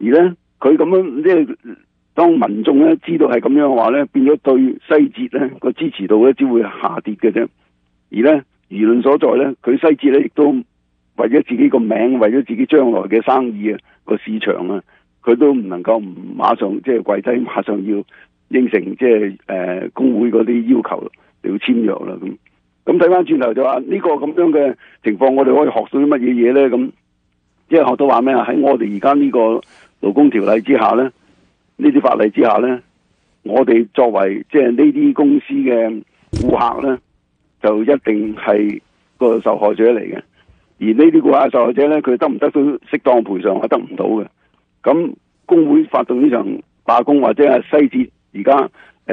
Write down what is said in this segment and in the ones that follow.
而咧佢咁樣即係當民眾咧知道係咁樣嘅話咧，變咗對西捷咧個支持度咧只會下跌嘅啫。而咧輿論所在咧，佢西捷咧亦都為咗自己個名，為咗自己將來嘅生意啊個市場啊，佢都唔能夠唔馬上即係跪低，馬上要應承即係工會嗰啲要求嚟要簽約啦。咁睇翻轉頭就話呢個咁樣嘅情況，我哋可以學到啲乜嘢嘢咧？咁即係學到話咩啊？喺我哋而家呢個勞工條例之下咧，呢啲法例之下咧，我哋作為即係呢啲公司嘅顧客咧，就一定係個受害者嚟嘅。而呢啲顧客受害者咧，佢得唔得到適當賠償？係得唔到嘅。咁工會發動呢場罷工，或者係西捷而家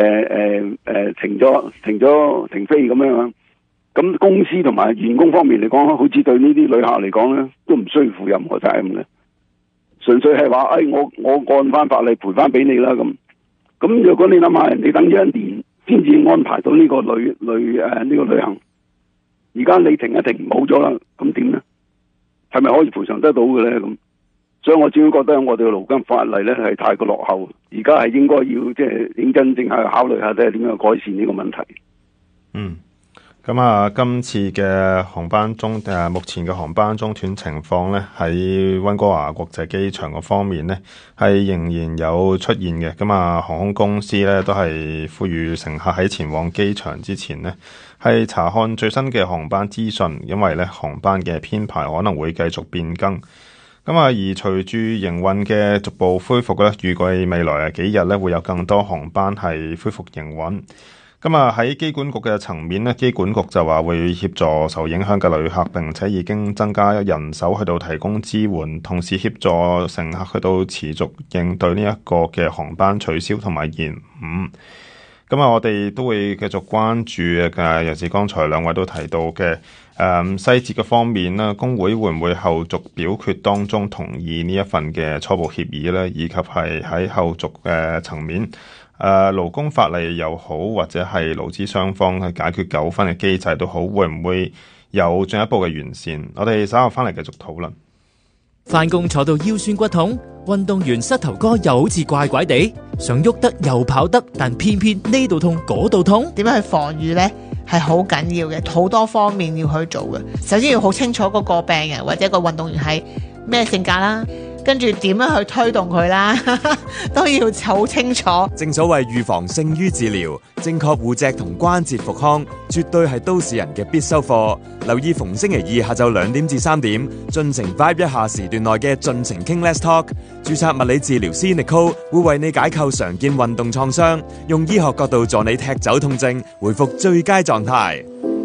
停飛咁樣。咁公司同埋員工方面嚟講，好似對呢啲旅客嚟講咧，都唔需要負任何責任嘅，純粹係話，我按翻法例賠翻俾你啦咁。咁如果你諗下，你等咗一年先至安排到呢個旅行，而家你停一停冇咗啦，咁點咧？係咪可以賠償得到嘅咧？咁，所以我始終覺得我哋嘅勞金法例咧係太過落後，而家係應該要即係認真正係考慮下睇下點樣改善呢個問題。 咁啊，今次嘅航班中目前嘅航班中斷情況咧，喺溫哥華國際機場嗰方面咧，係仍然有出現嘅。咁啊，航空公司咧都係呼籲乘客喺前往機場之前咧，係查看最新嘅航班資訊，因為咧航班嘅編排可能會繼續變更。咁啊，而隨住營運嘅逐步恢復咧，預計未來幾日咧會有更多航班係恢復營運。咁啊，喺機管局嘅層面咧，機管局就話會協助受影響嘅旅客，並且已經增加人手去到提供支援，同時協助乘客去到持續應對呢一個嘅航班取消同埋延誤。咁啊，我哋都會繼續關注嘅，尤其是剛才兩位都提到嘅細節嘅方面啦，工會會唔會後續表決當中同意呢一份嘅初步協議咧，以及係喺後續嘅層面。勞工法例又好，或者係勞資雙方去解決糾紛嘅機制都好，會唔會有進一步嘅完善？我哋稍後翻嚟繼續討論。 返工坐到腰酸骨痛，運動員膝頭哥又好似怪怪地，想喐得又跑得，但偏偏呢度痛嗰度痛。 點樣去防禦呢？係好緊要嘅，好多方面要去做嘅。首先要好清楚嗰個病人或者個運動員係咩性格啦。跟住點樣去推動佢啦，都要好清楚。 正所謂預防勝於治療，正確護脊同關節復康，絕對係都市人嘅必修課。留意逢星期二下晝2點至3點，盡情 Vibe 一下時段內嘅盡情傾 Let's Talk。註冊物理治療師 Nicole 會為你解構常見運動創傷，用醫學角度助你踢走痛症，回復最佳狀態。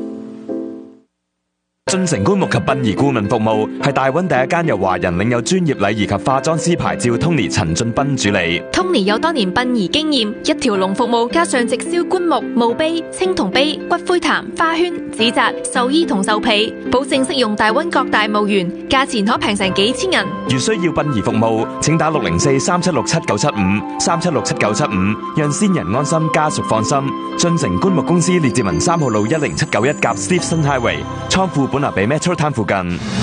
進城棺木及殯儀顧問服務係大灣第一間由華人領有專業禮儀及化妝師牌照 Tony 陳俊斌主理。 Tony 有多年殯儀經驗，一條龍服務，加上直銷棺木、墓碑、青銅碑、骨灰壇、花圈、紙紮、壽衣同壽被，保證適用大灣各大墓園，價錢可平成幾千銀。 如需要殯儀服務，請打604-3767-975 讓先人安心，家屬放心。進城棺木公司列治文3號路10791夾 Stephen Highway， 倉庫本拿比 Metro Town 附近。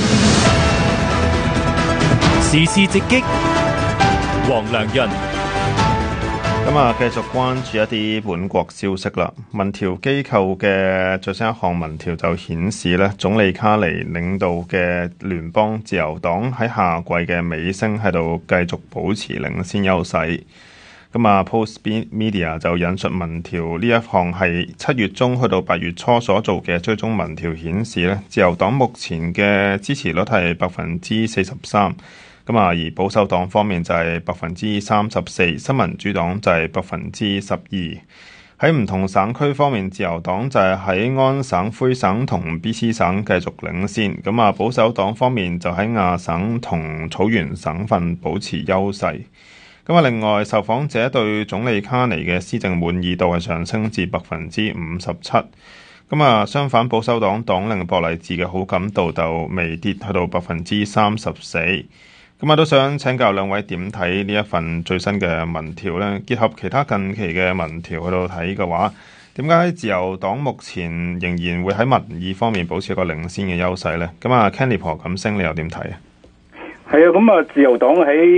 時事直擊，黃良潤。 咁啊，繼續關注一啲本國消息啦。民調機構嘅最新一項民調就顯示咧，總理卡尼領導嘅聯邦自由黨喺夏季嘅尾聲喺度繼續保持領先優勢。咁啊 ，Post Media 就引述民調呢一項係7月中去到8月初所做嘅追蹤民調顯示咧，自由黨目前嘅支持率係43%。咁啊，而保守黨方面就係34%，新民主黨就係12%。喺唔同省區方面，自由黨就係喺安省、魁省同 BC 省繼續領先。咁啊，保守黨方面就喺亞省同草原省份保持優勢。咁啊，另外受訪者對總理卡尼嘅施政滿意度係上升至57%。咁啊，相反保守黨黨領博勵治嘅好感度就微跌去到34%。咁啊，都想請教兩位點睇呢一份最新嘅民調呢？結合其他近期嘅民調去到睇嘅話，點解自由黨目前仍然會喺民意方面保持一個領先嘅優勢呢？咁啊 ，Kenny 何錦星你又點睇啊？ 係啊，咁啊，自由黨喺